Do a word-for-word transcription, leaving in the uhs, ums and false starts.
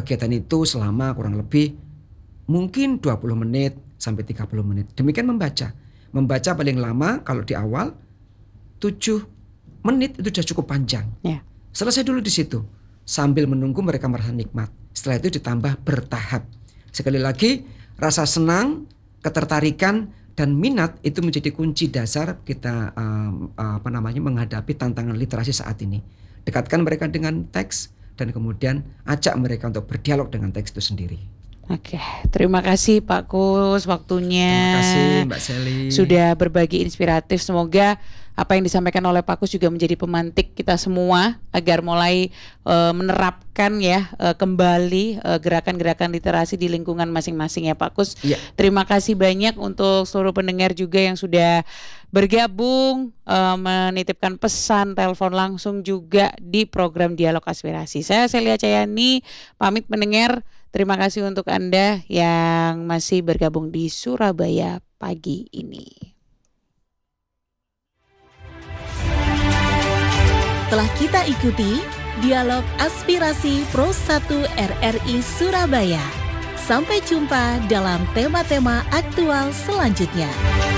kegiatan itu selama kurang lebih mungkin dua puluh menit sampai tiga puluh menit. Demikian membaca. Membaca paling lama kalau di awal tujuh menit itu sudah cukup panjang. Ya. Selesai dulu di situ. Sambil menunggu mereka merasa nikmat. Setelah itu ditambah bertahap. Sekali lagi, rasa senang, ketertarikan, dan minat itu menjadi kunci dasar kita um, apa namanya menghadapi tantangan literasi saat ini. Dekatkan mereka dengan teks dan kemudian ajak mereka untuk berdialog dengan teks itu sendiri. Oke, terima kasih Pak Kus waktunya. Terima kasih Mbak Sally. Sudah berbagi inspiratif. Semoga apa yang disampaikan oleh Pak Kus juga menjadi pemantik kita semua agar mulai uh, menerapkan ya uh, kembali uh, gerakan-gerakan literasi di lingkungan masing-masing ya Pak Kus. Ya. Terima kasih banyak untuk seluruh pendengar juga yang sudah bergabung, uh, menitipkan pesan, telepon langsung juga di program Dialog Aspirasi. Saya Celia Cayani, pamit pendengar. Terima kasih untuk Anda yang masih bergabung di Surabaya pagi ini. Telah kita ikuti Dialog Aspirasi Pro satu R R I Surabaya. Sampai jumpa dalam tema-tema aktual selanjutnya.